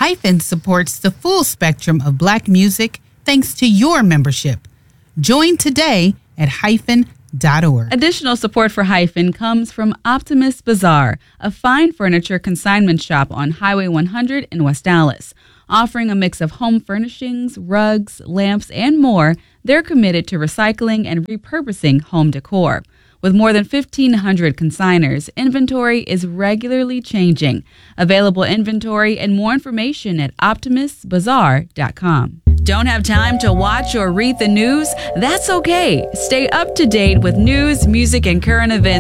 Hyphen supports the full spectrum of Black music thanks to your membership. Join today at hyphen.org. Additional support for Hyphen comes from Optimist Bazaar, a fine furniture consignment shop on Highway 100 in West Dallas. Offering a mix of home furnishings, rugs, lamps, and more, they're committed to recycling and repurposing home decor. With more than 1,500 consigners, inventory is regularly changing. Available inventory and more information at optimistbazaar.com. Don't have time to watch or read the news? That's okay. Stay up to date with news, music, and current events